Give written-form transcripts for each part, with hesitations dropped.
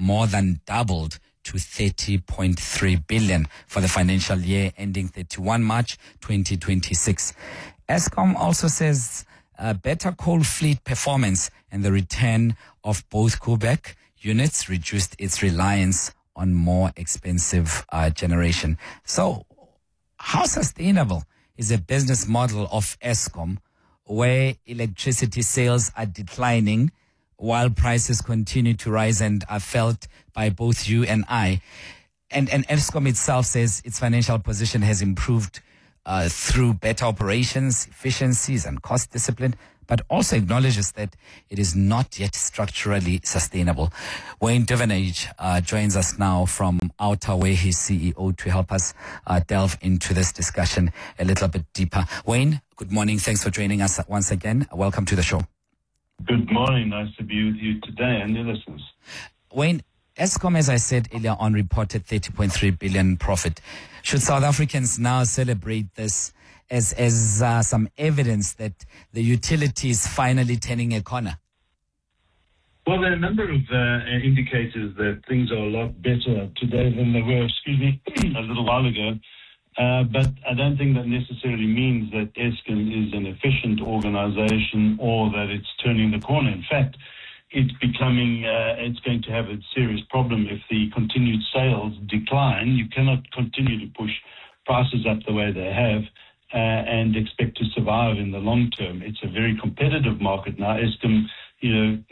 more than doubled to 30.3 billion for the financial year ending 31 March 2026. Eskom also says better coal fleet performance and the return of both Quebec units reduced its reliance on more expensive generation. So how sustainable is a business model of Eskom where electricity sales are declining while prices continue to rise and are felt by both you and I? And Eskom itself says its financial position has improved through better operations, efficiencies and cost discipline, but also acknowledges that it is not yet structurally sustainable. Wayne Duvenage joins us now from Outaway, his CEO, to help us delve into this discussion a little bit deeper. Wayne, good morning. Thanks for joining us once again. Welcome to the show. Good morning. Nice to be with you today and your listeners. Wayne, Eskom, as I said earlier on, reported 30.3 billion profit. Should South Africans now celebrate this as some evidence that the utility is finally turning a corner? Well, there are a number of indicators that things are a lot better today than they were, a little while ago. But I don't think that necessarily means that Eskom is an efficient organization or that it's turning the corner. In fact, it's going to have a serious problem if the continued sales decline. You cannot continue to push prices up the way they have and expect to survive in the long term. It's a very competitive market now. Eskom, in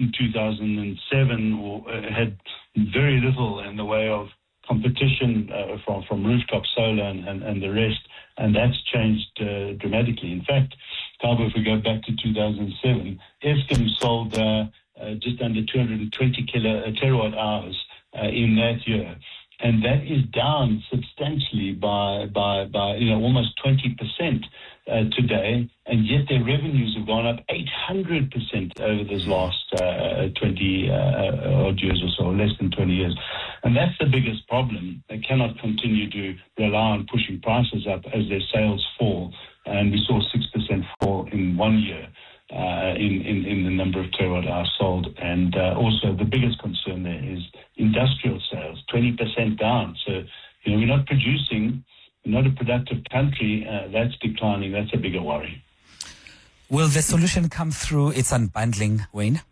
2007 had very little in the way of competition from rooftop solar and the rest, and that's changed dramatically. In fact, Thabo, if we go back to 2007, Eskom sold just under 220 terawatt hours in that year, and that is down substantially by almost 20% today, and yet their revenues have gone up 800% over those last 20 odd years or so, less than 20 years. And that's the biggest problem. They cannot continue to rely on pushing prices up as their sales fall. And we saw a 6% fall in 1 year in the number of terawatt hours sold. And also the biggest concern there is industrial sales, 20% down. So, we're not producing, we're not a productive country. That's declining. That's a bigger worry. Will the solution come through its unbundling, Wayne?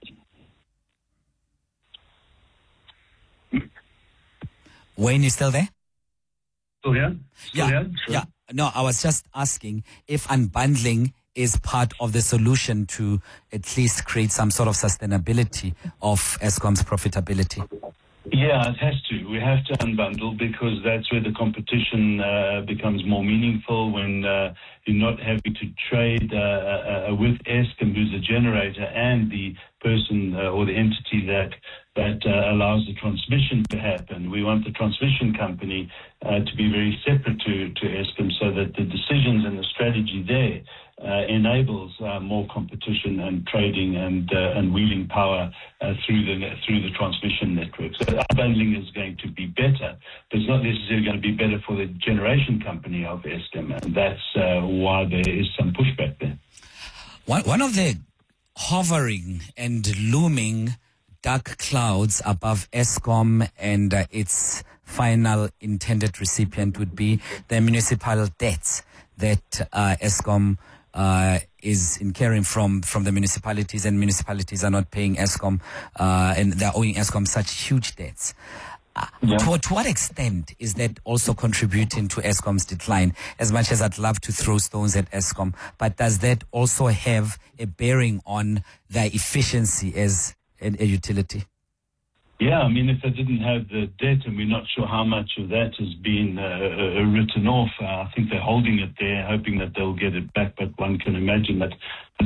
Wayne, you still there? Still here? Yeah. Sure. No, I was just asking if unbundling is part of the solution to at least create some sort of sustainability of Eskom's profitability. Yeah, it has to. We have to unbundle because that's where the competition becomes more meaningful, when you're not having to trade with Eskom, who's a generator, and the person or the entity that allows the transmission to happen. We want the transmission company to be very separate to Eskom, so that the decisions and the strategy there enables more competition and trading and wheeling power through the transmission network. So unbundling is going to be better, but it's not necessarily going to be better for the generation company of Eskom, and that's why there is some pushback there. One of the hovering and looming dark clouds above Eskom and its final intended recipient would be the municipal debts that Eskom is incurring from the municipalities, and municipalities are not paying Eskom, and they're owing Eskom such huge debts. To what extent is that also contributing to Eskom's decline? As much as I'd love to throw stones at Eskom, but does that also have a bearing on their efficiency as a utility? Yeah, I mean, if they didn't have the debt, and we're not sure how much of that has been written off, I think they're holding it there, hoping that they'll get it back. But one can imagine that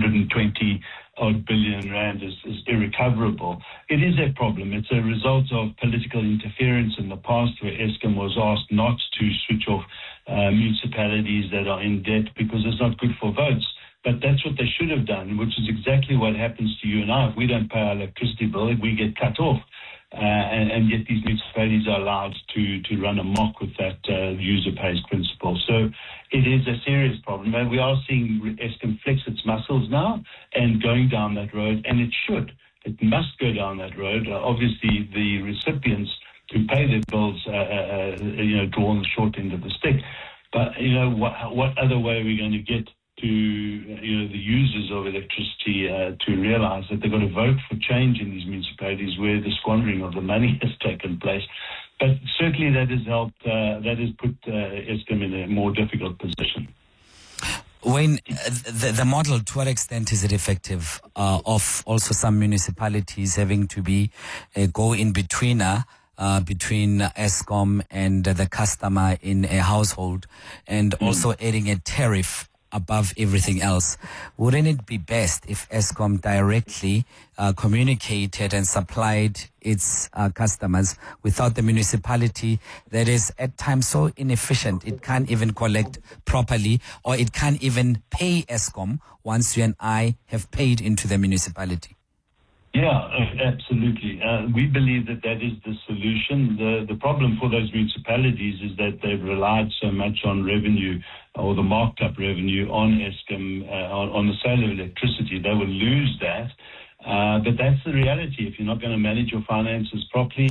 120-odd billion rand is irrecoverable. It is a problem. It's a result of political interference in the past, where Eskom was asked not to switch off municipalities that are in debt because it's not good for votes. But that's what they should have done, which is exactly what happens to you and I. If we don't pay our electricity bill, we get cut off. And yet these municipalities are allowed to run amok with that user pays principle. So it is a serious problem. And we are seeing Eskom flex its muscles now and going down that road, and it should. it must go down that road. Obviously, the recipients who pay their bills, draw on the short end of the stick. But, what other way are we going to get to, the users of electricity to realize that they've got to vote for change in these municipalities where the squandering of the money has taken place? But certainly that has helped, that has put Eskom in a more difficult position. Wayne, the model, to what extent is it effective of also some municipalities having to be a go-in-betweener between Eskom and the customer in a household, and also adding a tariff above everything else? Wouldn't it be best if Eskom directly communicated and supplied its customers without the municipality that is at times so inefficient it can't even collect properly, or it can't even pay Eskom once you and I have paid into the municipality? Yeah, absolutely. We believe that is the solution. The problem for those municipalities is that they've relied so much on revenue, or the marked up revenue on Eskom, on the sale of electricity. They will lose that. But that's the reality. If you're not going to manage your finances properly,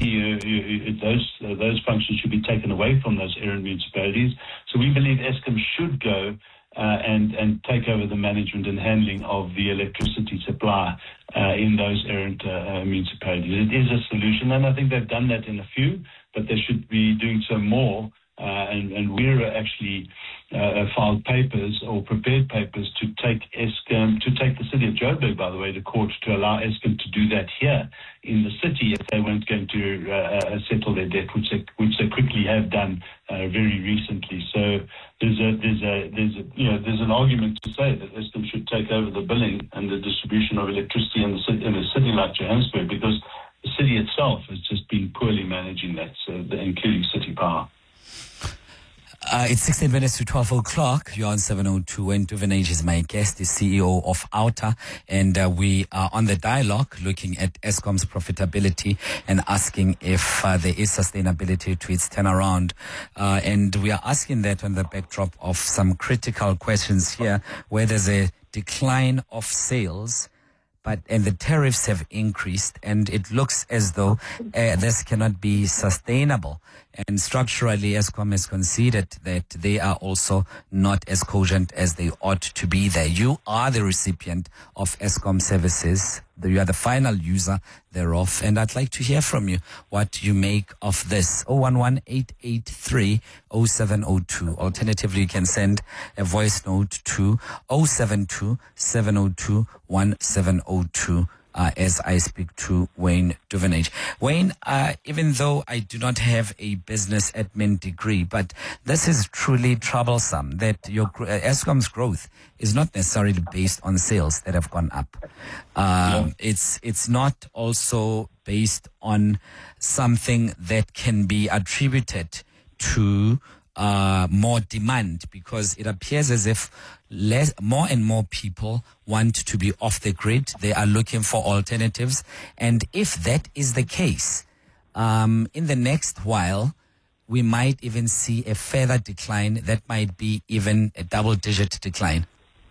those functions should be taken away from those errant municipalities. So we believe Eskom should go and take over the management and handling of the electricity supply in those errant municipalities. It is a solution, and I think they've done that in a few, but they should be doing so more. And we're actually filed papers or prepared papers to take Eskom, to take the city of Joburg, by the way, to court to allow Eskom to do that here in the city if they weren't going to settle their debt, which they quickly have done very recently. So there's an argument to say that Eskom should take over the billing and the distribution of electricity in a city like Johannesburg, because the city itself has just been poorly managing that, including City Power. It's 16 minutes to 12 o'clock. You're on 702. Wayne Duvenage is my guest, the CEO of OUTA, and we are on the dialogue looking at Eskom's profitability and asking if there is sustainability to its turnaround. And we are asking that on the backdrop of some critical questions here, where there's a decline of sales, and the tariffs have increased, and it looks as though this cannot be sustainable. And structurally, Eskom has conceded that they are also not as cogent as they ought to be there. You are the recipient of Eskom services. You are the final user thereof. And I'd like to hear from you what you make of this. 011-883-0702. Alternatively, you can send a voice note to 072-702-1702. As I speak to Wayne Duvenage. Wayne, even though I do not have a business admin degree, but this is truly troublesome that your Eskom's growth is not necessarily based on sales that have gone up. It's not also based on something that can be attributed to more demand, because it appears as if more and more people want to be off the grid. They are looking for alternatives. And if that is the case, in the next while, we might even see a further decline that might be even a double-digit decline.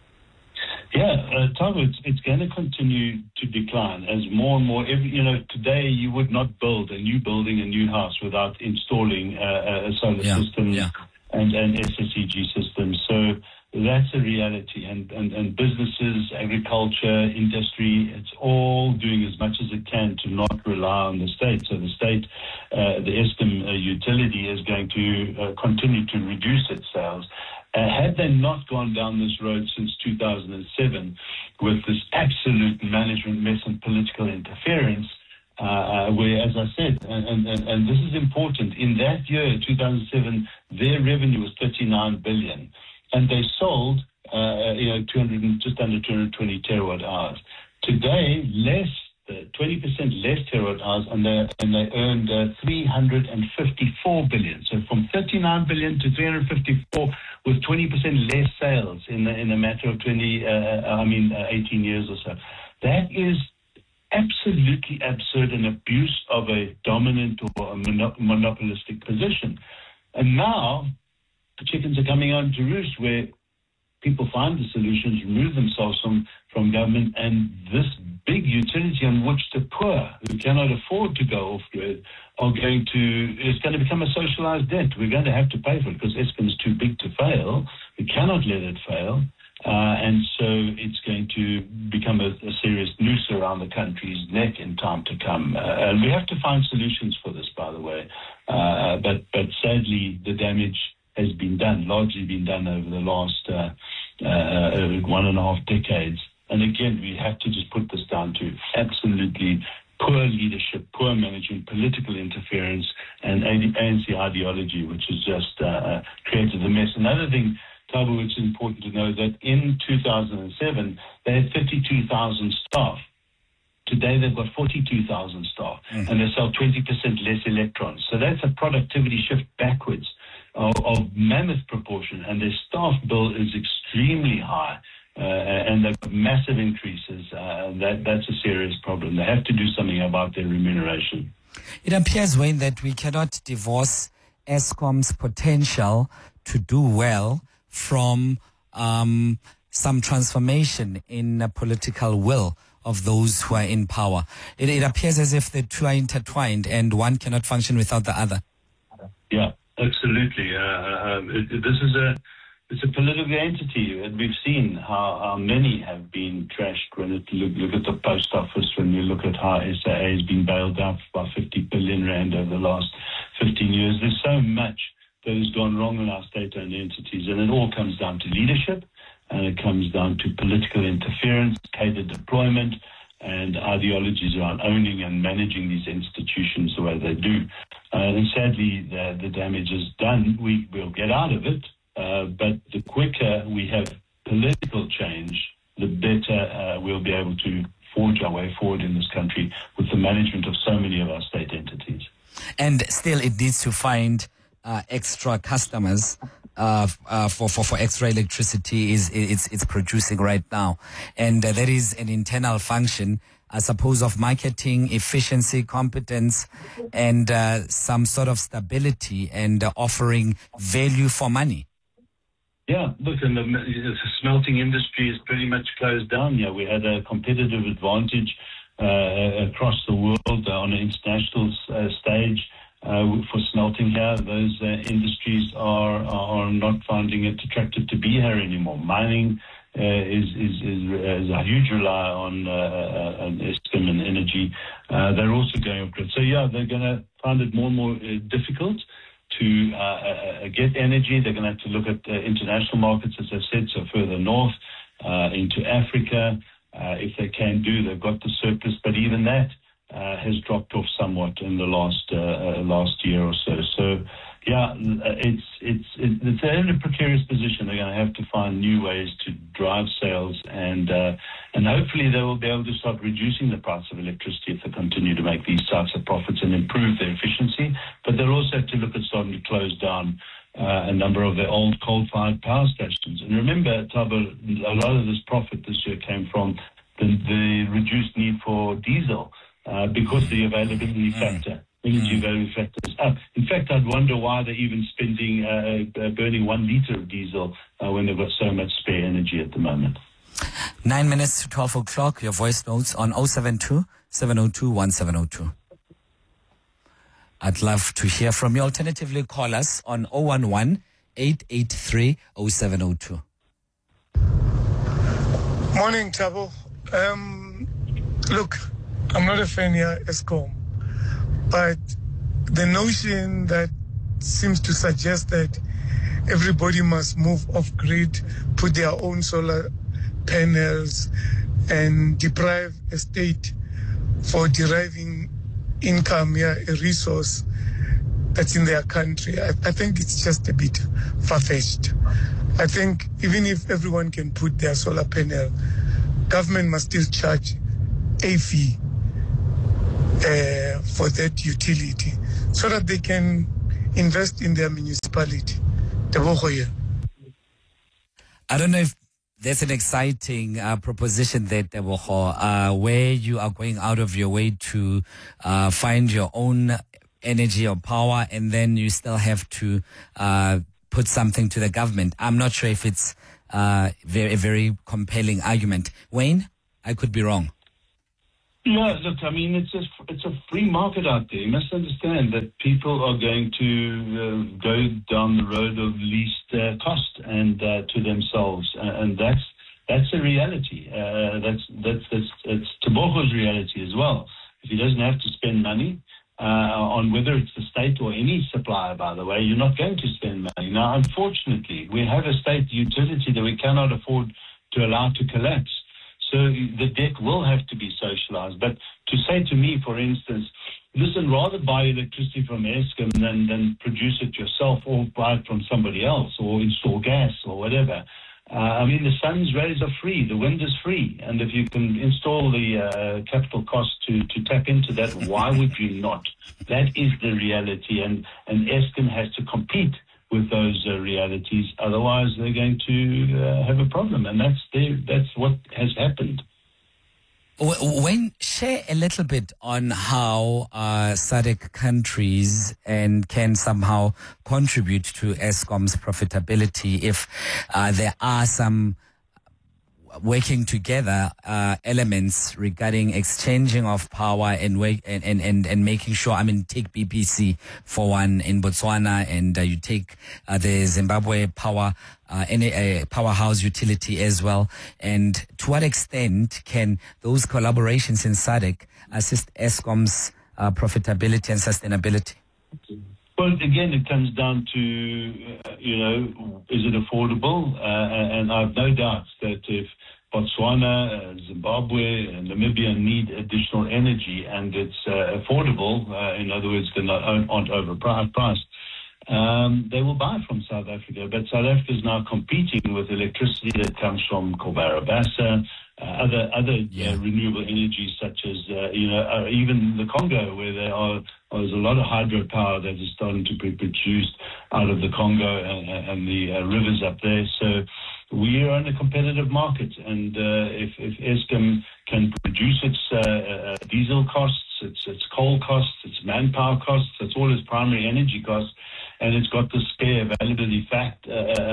Yeah, Thabo, it's going to continue to decline as more and more. Today you would not build a new building, a new house, without installing a solar system and SSEG system. So that's a reality. And businesses, agriculture, industry, it's all doing as much as it can to not rely on the state. So the state, the Eskom utility, is going to continue to reduce its sales. Had they not gone down this road since 2007 with this absolute management mess and political interference, where, as I said, and this is important, in that year, 2007, their revenue was 39 billion, and they sold, just under 220 terawatt hours. Today, 20% less terawatt hours, and they earned 354 billion. So from 39 billion to 354, with 20% less sales in a matter of 18 years or so. That is absolutely absurd, an abuse of a dominant or a monopolistic position. And now the chickens are coming out to roost, where people find the solutions, remove themselves from government, and this big utility on which the poor who cannot afford to go off grid it's going to become a socialized debt. We're going to have to pay for it because Eskom is too big to fail. We cannot let it fail. And so it's going to become a serious noose around the country's neck in time to come. And we have to find solutions for this, by the way. But sadly, the damage has largely been done over the last 1.5 decades. And again, we have to just put this down to absolutely poor leadership, poor management, political interference, and ANC ideology, which has just created a mess. Another thing, Thabo, which is important to know, that in 2007, they had 32,000 staff. Today, they've got 42,000 staff, and they sell 20% less electrons. So that's a productivity shift backwards of mammoth proportion, and their staff bill is extremely high. And they've got massive increases. That's a serious problem. They have to do something about their remuneration. It appears, Wayne, that we cannot divorce Eskom's potential to do well from some transformation in political will of those who are in power. It appears as if the two are intertwined and one cannot function without the other. Yeah, absolutely. It's a political entity, and we've seen how many have been trashed. When you look at the post office, when you look at how SAA has been bailed out by 50 billion rand over the last 15 years, there's so much that has gone wrong in our state-owned entities, and it all comes down to leadership, and it comes down to political interference, cadre deployment, and ideologies around owning and managing these institutions the way they do. And sadly, the damage is done. We'll get out of it. But the quicker we have political change, the better we'll be able to forge our way forward in this country with the management of so many of our state entities. And still, it needs to find extra customers for extra electricity it's producing right now. And that is an internal function, I suppose, of marketing, efficiency, competence, and some sort of stability and offering value for money. Yeah, look, and the smelting industry is pretty much closed down here. We had a competitive advantage across the world on an international stage for smelting here. Those industries are not finding it attractive to be here anymore. Mining is a huge rely on Eskom and energy. They're also going off grid. So, yeah, they're going to find it more and more difficult to get energy. They're going to have to look at international markets, as I said, so further north into Africa. If they can do, they've got the surplus, but even that has dropped off somewhat in the last year or so. So, yeah, it's in a precarious position. They're going to have to find new ways to drive sales, and hopefully they will be able to start reducing the price of electricity if they continue to make these types of profits and improve their efficiency. But they'll also have to look at starting to close down a number of their old coal-fired power stations. And remember, Thabo, a lot of this profit this year came from the reduced need for diesel because the availability factor. Energy value factors up. In fact, I'd wonder why they're even burning 1 liter of diesel when they've got so much spare energy at the moment. 9 minutes to 12 o'clock. Your voice notes on 072-702-1702. I'd love to hear from you. Alternatively, call us on 011-883-0702. Morning, Thabo. Look, I'm not a fan here, Eskom. But the notion that seems to suggest that everybody must move off grid, put their own solar panels, and deprive a state for deriving income, a resource that's in their country, I think it's just a bit far-fetched. I think even if everyone can put their solar panel, government must still charge a fee for that utility so that they can invest in their municipality. I don't know if there's an exciting proposition there, Tebogo, where you are going out of your way to find your own energy or power, and then you still have to put something to the government. I'm not sure if it's a very compelling argument. Wayne, I could be wrong. Yeah, look, I mean, it's a free market out there. You must understand that people are going to go down the road of least cost and to themselves, and that's a reality. That's Tebogo's reality as well. If he doesn't have to spend money on whether it's the state or any supplier, by the way, you're not going to spend money. Now, unfortunately, we have a state utility that we cannot afford to allow to collapse. So the debt will have to be socialized. But to say to me, for instance, listen, rather buy electricity from Eskom than produce it yourself or buy it from somebody else or install gas or whatever. I mean, the sun's rays are free, the wind is free. And if you can install the capital cost to tap into that, why would you not? That is the reality. And Eskom has to compete with those realities. Otherwise, they're going to have a problem. And that's what has happened. Share a little bit on how SADC countries and can somehow contribute to Eskom's profitability if there are some working together elements regarding exchanging of power and making sure, I mean, take BPC for one in Botswana, and you take the Zimbabwe power powerhouse utility as well. And to what extent can those collaborations in SADC assist Eskom's profitability and sustainability? Well, again, it comes down to, is it affordable? And I have no doubts that if Botswana, Zimbabwe, and Namibia need additional energy and it's affordable, in other words, they're aren't overpriced, they will buy from South Africa. But South Africa is now competing with electricity that comes from Cobra Bassa, other renewable energies such as, even the Congo, where there's a lot of hydropower that is starting to be produced out of the Congo and the rivers up there. So we are in a competitive market, and if Eskom can reduce its diesel costs, its coal costs, its manpower costs, it's all its primary energy costs, and it's got the spare availability fact,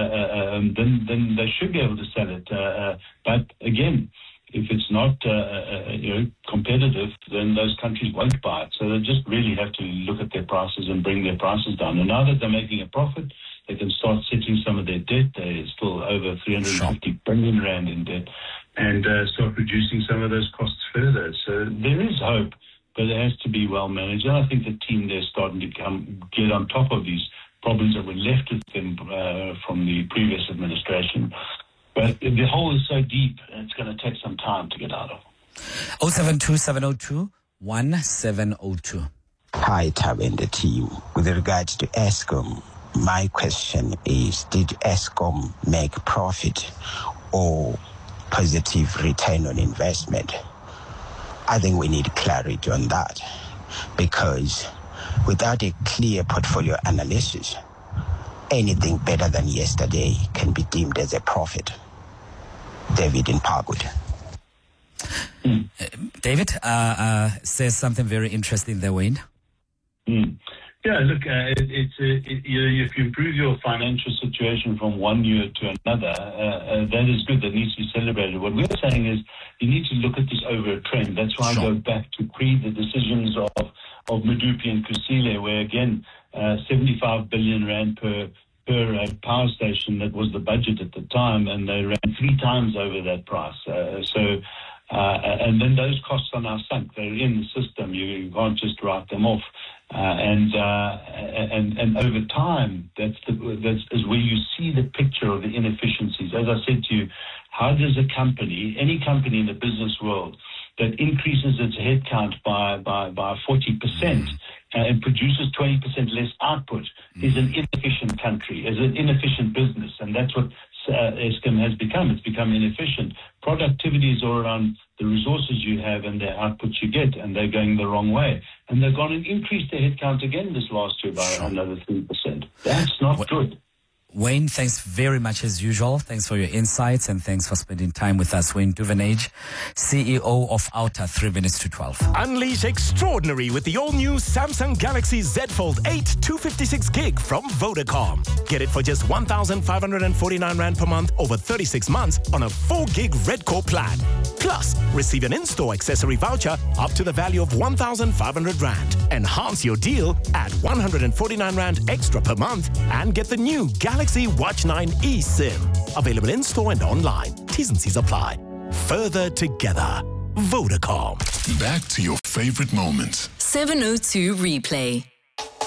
then they should be able to sell it. But again, if it's not competitive, then those countries won't buy it. So they just really have to look at their prices and bring their prices down. And now that they're making a profit, they can start settling some of their debt. They're still over 350 billion rand in debt, and start reducing some of those costs further. So there is hope, but it has to be well managed. And I think the team there is starting to get on top of these problems that were left with them from the previous administration. But the hole is so deep, it's going to take some time to get out of. 072-702-1702. Hi, Tab and the team. With regards to Eskom, my question is, did Eskom make profit or positive return on investment? I think we need clarity on that, because without a clear portfolio analysis, anything better than yesterday can be deemed as a profit. David in Parkwood. David says something very interesting there, Wayne. Yeah, look, if you improve your financial situation from one year to another, that is good. That needs to be celebrated. What we're saying is you need to look at this over a trend. That's why I go back to the decisions of Medupi and Kusile, where again, 75 billion rand per power station, that was the budget at the time, and they ran 3 times over that price. And then those costs are now sunk. They're in the system. You can't just write them off. And over time, that's where you see the picture of the inefficiencies. As I said to you, how does any company in the business world that increases its headcount by 40% and produces 20% less output is an inefficient country, is an inefficient business, and that's what Eskom has become. It's become inefficient. Productivity is all around the resources you have and the outputs you get, and they're going the wrong way. And they've gone and increased their headcount again this last year by another 3%. That's not good. Wayne, thanks very much as usual. Thanks for your insights and thanks for spending time with us. Wayne Duvenage, CEO of Outer, 3 minutes to 12. Unleash extraordinary with the all-new Samsung Galaxy Z Fold 8 256 gig from Vodacom. Get it for just 1,549 Rand per month over 36 months on a 4 gig Red Core plan. Plus, receive an in-store accessory voucher up to the value of 1,500 Rand. Enhance your deal at 149 Rand extra per month and get the new Galaxy Watch 9 eSIM. Available in-store and online. T's and C's apply. Further together. Vodacom. Back to your favorite moments. 702 Replay.